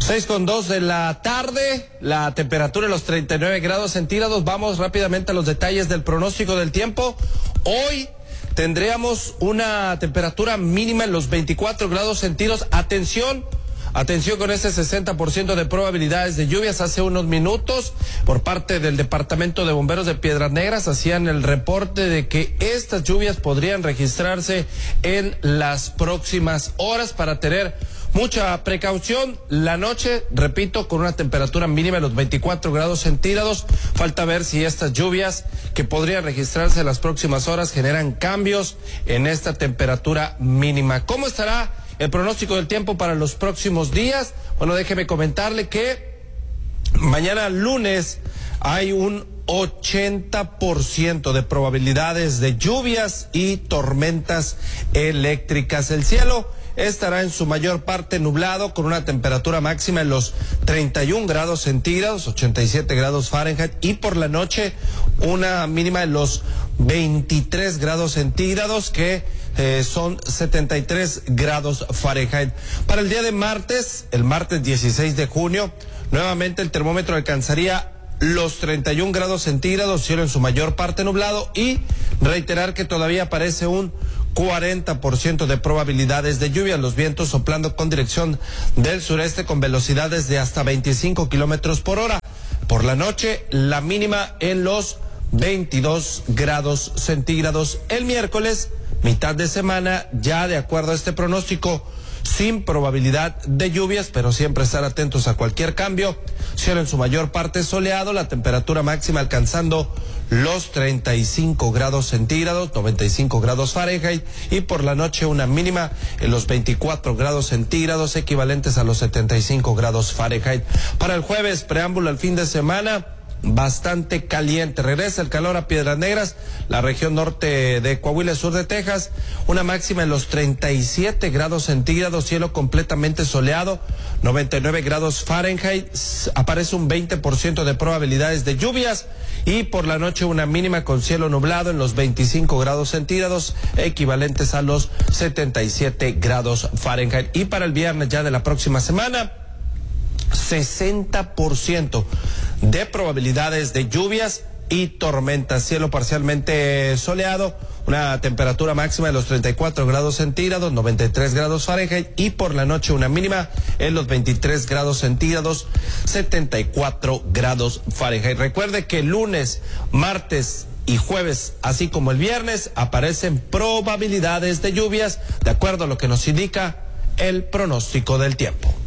6:02 de la tarde, la temperatura en los 39 grados centígrados. Vamos rápidamente a los detalles del pronóstico del tiempo. Hoy tendríamos una temperatura mínima en los 24 grados centígrados. Atención con este 60% de probabilidades de lluvias. Hace unos minutos, por parte del Departamento de Bomberos de Piedras Negras, hacían el reporte de que estas lluvias podrían registrarse en las próximas horas, para tener mucha precaución. La noche, repito, con una temperatura mínima de los 24 grados centígrados. Falta ver si estas lluvias que podrían registrarse en las próximas horas generan cambios en esta temperatura mínima. ¿Cómo estará el pronóstico del tiempo para los próximos días? Bueno, déjeme comentarle que mañana lunes hay un 80% de probabilidades de lluvias y tormentas eléctricas. El cielo estará en su mayor parte nublado, con una temperatura máxima en los 31 grados centígrados, 87 grados Fahrenheit, y por la noche una mínima en los 23 grados centígrados, que son 73 grados Fahrenheit. Para el día de martes, el martes 16 de junio, nuevamente el termómetro alcanzaría los 31 grados centígrados, cielo en su mayor parte nublado, y reiterar que todavía aparece un 40% de probabilidades de lluvia, los vientos soplando con dirección del sureste con velocidades de hasta 25 kilómetros por hora. Por la noche, la mínima en los 22 grados centígrados. El miércoles, mitad de semana, ya de acuerdo a este pronóstico, sin probabilidad de lluvias, pero siempre estar atentos a cualquier cambio. Cielo en su mayor parte soleado, la temperatura máxima alcanzando los 35 grados centígrados, 95 grados Fahrenheit, y por la noche una mínima en los 24 grados centígrados, equivalentes a los 75 grados Fahrenheit. Para el jueves, preámbulo al fin de semana, bastante caliente. Regresa el calor a Piedras Negras, la región norte de Coahuila, sur de Texas, una máxima en los 37 grados centígrados, cielo completamente soleado, 99 grados Fahrenheit, aparece un 20% de probabilidades de lluvias, y por la noche una mínima con cielo nublado en los 25 grados centígrados, equivalentes a los 77 grados Fahrenheit. Y para el viernes ya de la próxima semana, 60% de probabilidades de lluvias y tormentas, cielo parcialmente soleado, una temperatura máxima de los 34 grados centígrados, 93 grados Fahrenheit, y por la noche una mínima en los 23 grados centígrados, 74 grados Fahrenheit. Recuerde que lunes, martes y jueves, así como el viernes, aparecen probabilidades de lluvias, de acuerdo a lo que nos indica el pronóstico del tiempo.